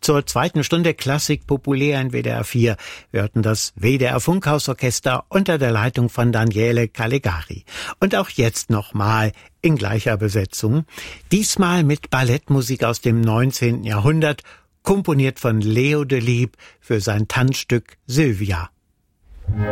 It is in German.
Zur zweiten Stunde Klassik populär in WDR 4. Wir hörten das WDR Funkhausorchester unter der Leitung von Daniele Calegari. Und auch jetzt nochmal in gleicher Besetzung. Diesmal mit Ballettmusik aus dem 19. Jahrhundert, komponiert von Leo Delibes für sein Tanzstück Sylvia.